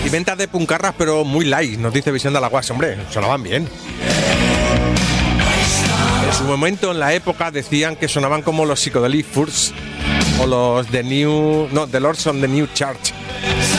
Vestimentas de puncarras, pero muy light, nos dice Visión de Alaguas. Hombre, sonaban bien. En su momento, en la época, decían que sonaban como los Psychedelic Furs o los The Lords on the New Church.